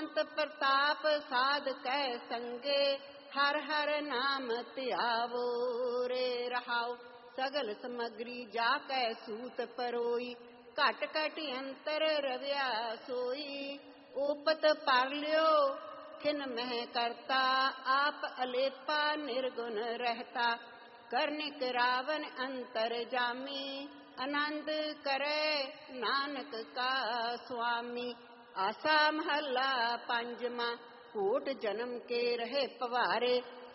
शांत प्रताप साध कै संगे, हर हर नाम त्यावो रे रहाओ। सगल समग्री जाकै सूत परोई, घट घट अंतर रव्या सोई। ओपत पर लियो खिन मह करता, आप अलेपा निर्गुण रहता। करनिक रावण अंतर जामी, आनंद करे नानक का स्वामी। आसा महला पंजवा, कोट जन्म के रहे पवारे,